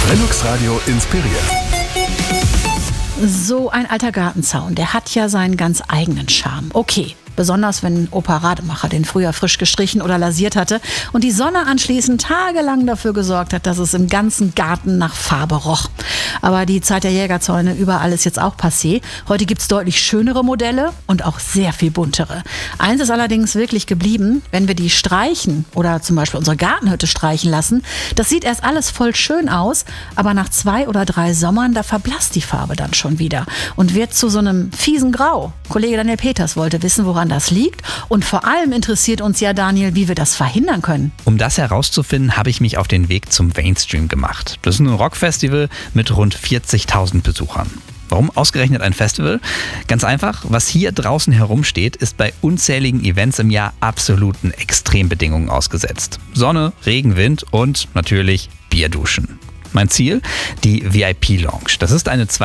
Lennox Radio inspiriert. So ein alter Gartenzaun, der hat ja seinen ganz eigenen Charme. Okay. Besonders wenn Opa Rademacher den früher frisch gestrichen oder lasiert hatte und die Sonne anschließend tagelang dafür gesorgt hat, dass es im ganzen Garten nach Farbe roch. Aber die Zeit der Jägerzäune überall ist jetzt auch passé. Heute gibt's deutlich schönere Modelle und auch sehr viel buntere. Eins ist allerdings wirklich geblieben: Wenn wir die streichen oder zum Beispiel unsere Gartenhütte streichen lassen, das sieht erst alles voll schön aus, aber nach 2 oder 3 Sommern, da verblasst die Farbe dann schon wieder und wird zu so einem fiesen Grau. Kollege Daniel Peters wollte wissen, woran das liegt, und vor allem interessiert uns ja, Daniel, wie wir das verhindern können. Um das herauszufinden, habe ich mich auf den Weg zum Mainstream gemacht. Das ist ein Rockfestival mit rund 40.000 Besuchern. Warum ausgerechnet ein Festival? Ganz einfach, was hier draußen herumsteht, ist bei unzähligen Events im Jahr absoluten Extrembedingungen ausgesetzt. Sonne, Regen, Wind und natürlich Bierduschen. Mein Ziel? Die VIP Lounge. Das ist eine